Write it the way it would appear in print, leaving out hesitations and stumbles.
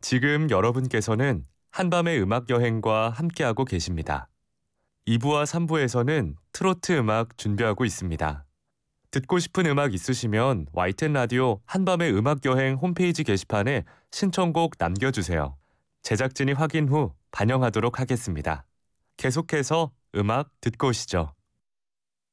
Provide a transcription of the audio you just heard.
지금 여러분께서는 한밤의 음악 여행과 함께하고 계십니다. 2부와 3부에서는 트로트 음악 준비하고 있습니다. 듣고 싶은 음악 있으시면 YTN 라디오 한밤의 음악 여행 홈페이지 게시판에 신청곡 남겨주세요. 제작진이 확인 후 반영하도록 하겠습니다. 계속해서 음악 듣고 오시죠.